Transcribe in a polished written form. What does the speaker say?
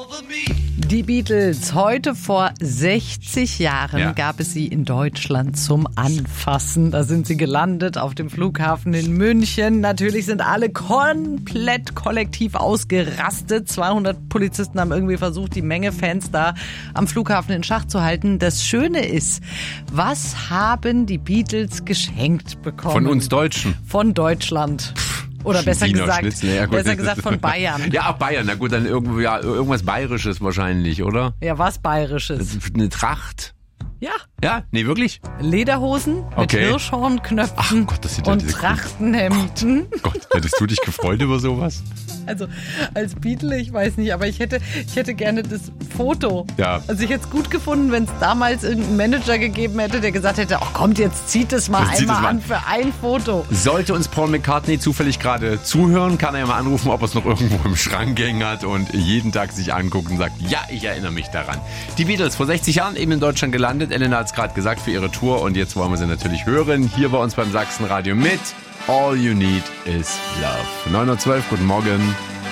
Die Beatles, heute vor 60 Jahren gab es sie in Deutschland zum Anfassen. Da sind sie gelandet auf dem Flughafen in München. Natürlich sind alle komplett kollektiv ausgerastet. 200 Polizisten haben irgendwie versucht, die Menge Fans da am Flughafen in Schach zu halten. Das Schöne ist, was haben die Beatles geschenkt bekommen? Von uns Deutschen. Von Deutschland. Oder besser gesagt von Bayern. Ja, Bayern. Na gut, dann irgendwas Bayerisches wahrscheinlich, oder? Ja, was Bayerisches? Eine Tracht. Ja. Ja, nee, wirklich? Lederhosen mit Hirschhornknöpfen und Trachtenhemden. Gott, hättest du dich gefreut über sowas? Also als Beatle, ich weiß nicht, aber ich hätte gerne das Foto. Ja. Also ich hätte es gut gefunden, wenn es damals irgendeinen Manager gegeben hätte, der gesagt hätte, ach kommt, jetzt zieht es mal einmal an für ein Foto. Sollte uns Paul McCartney zufällig gerade zuhören, kann er ja mal anrufen, ob er es noch irgendwo im Schrank hängen hat und jeden Tag sich anguckt und sagt, ja, ich erinnere mich daran. Die Beatles, vor 60 Jahren eben in Deutschland gelandet. Elena hat es gerade gesagt, für ihre Tour, und jetzt wollen wir sie natürlich hören. Hier bei uns beim Sachsenradio mit All You Need Is Love. 9:12 Uhr, guten Morgen.